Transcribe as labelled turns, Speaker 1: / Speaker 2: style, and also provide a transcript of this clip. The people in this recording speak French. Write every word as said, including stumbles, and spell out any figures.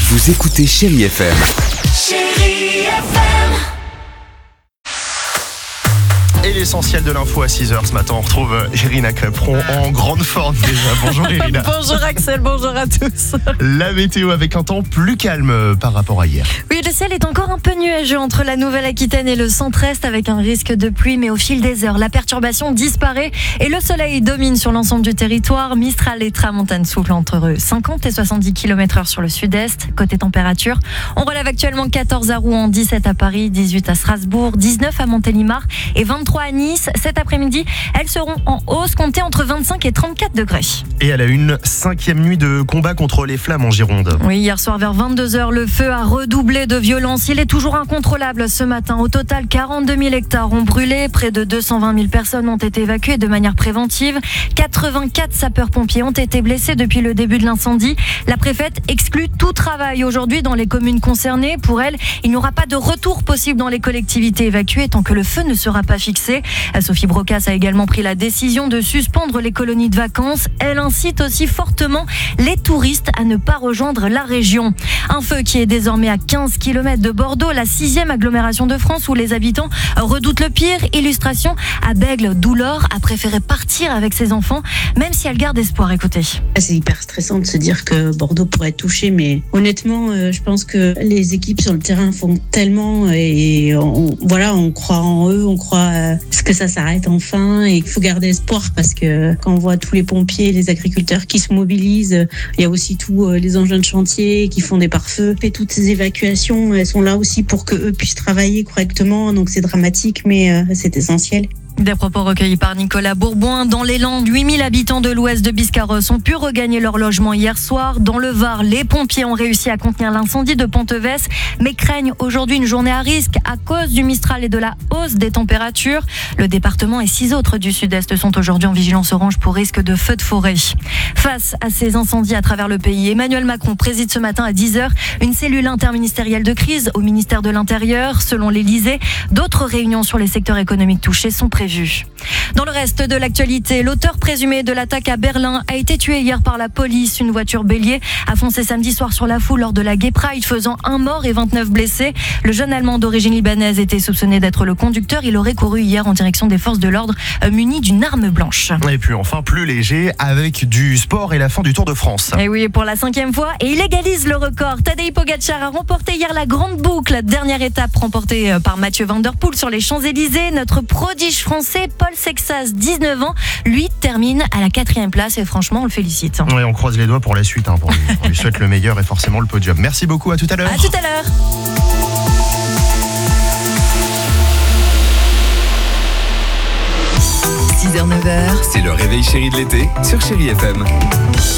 Speaker 1: Vous écoutez Chérie F M.
Speaker 2: Chérie F M.
Speaker 3: Et l'essentiel de l'info à six heures ce matin, on retrouve Irina Crepron en grande forme déjà. Bonjour Irina.
Speaker 4: Bonjour Axel, bonjour à tous.
Speaker 3: La météo avec un temps plus calme par rapport à hier.
Speaker 4: Oui, le ciel est encore un peu nuageux entre la Nouvelle-Aquitaine et le centre-est avec un risque de pluie, mais au fil des heures, la perturbation disparaît et le soleil domine sur l'ensemble du territoire. Mistral et tramontane soufflent entre cinquante et soixante-dix kilomètres heure sur le sud-est. Côté température, on relève actuellement quatorze à Rouen, dix-sept à Paris, dix-huit à Strasbourg, dix-neuf à Montélimar et vingt-trois à Nice. Cet après-midi, elles seront en hausse, comptées entre vingt-cinq et trente-quatre degrés.
Speaker 3: Et à la une, cinquième nuit de combat contre les flammes en Gironde.
Speaker 4: Oui, hier soir vers vingt-deux heures, le feu a redoublé de violence. Il est toujours incontrôlable ce matin. Au total, quarante-deux mille hectares ont brûlé. Près de deux cent vingt mille personnes ont été évacuées de manière préventive. quatre-vingt-quatre sapeurs-pompiers ont été blessés depuis le début de l'incendie. La préfète exclut tout travail aujourd'hui dans les communes concernées. Pour elle, il n'y aura pas de retour possible dans les collectivités évacuées tant que le feu ne sera pas fixé. Sophie Brocasse a également pris la décision de suspendre les colonies de vacances. Elle incite aussi fortement les touristes à ne pas rejoindre la région. Un feu qui est désormais à quinze kilomètres de Bordeaux, la sixième agglomération de France où les habitants redoutent le pire. Illustration à Bègle, d'où Laure a préféré partir avec ses enfants, même si elle garde espoir. Écoutez.
Speaker 5: C'est hyper stressant de se dire que Bordeaux pourrait être touché, mais honnêtement, euh, je pense que les équipes sur le terrain font tellement et on, voilà, on croit en eux, on croit à ce que ça s'arrête enfin et il faut garder espoir parce que quand on voit tous les pompiers, les agriculteurs qui se mobilisent, il y a aussi tous les engins de chantier qui font des pare-feux et toutes ces évacuations, elles sont là aussi pour que eux puissent travailler correctement, donc c'est dramatique mais euh, c'est essentiel.
Speaker 4: Des propos recueillis par Nicolas Bourboin. Dans les Landes, huit mille habitants de l'ouest de Biscarrosse ont pu regagner leur logement hier soir. Dans le Var, les pompiers ont réussi à contenir l'incendie de Ponteves, mais craignent aujourd'hui une journée à risque à cause du Mistral et de la hausse des températures. Le département et six autres du sud-est sont aujourd'hui en vigilance orange pour risque de feux de forêt. Face à ces incendies à travers le pays, Emmanuel Macron préside ce matin à dix heures une cellule interministérielle de crise au ministère de l'Intérieur. Selon l'Élysée, d'autres réunions sur les secteurs économiques touchés sont prévues. Dans le reste de l'actualité, l'auteur présumé de l'attaque à Berlin a été tué hier par la police. Une voiture bélier a foncé samedi soir sur la foule lors de la Gay Pride, faisant un mort et vingt-neuf blessés. Le jeune Allemand d'origine libanaise était soupçonné d'être le conducteur. Il aurait couru hier en direction des forces de l'ordre muni d'une arme blanche.
Speaker 3: Et puis enfin, plus léger avec du sport et la fin du Tour de France.
Speaker 4: Et oui, pour la cinquième fois, et il égalise le record. Tadej Pogacar a remporté hier la grande boucle. Dernière étape remportée par Mathieu Van Der Poel sur les Champs-Élysées. Notre prodige français Paul Sexas, dix-neuf ans, lui termine à la quatrième place et franchement on le félicite.
Speaker 3: Oui, on croise les doigts pour la suite, hein, pour lui. On lui souhaite le meilleur et forcément le podium. Merci beaucoup, à tout à l'heure.
Speaker 4: À tout à l'heure.
Speaker 1: six heures neuf heures, c'est le réveil chéri de l'été sur Chérie F M.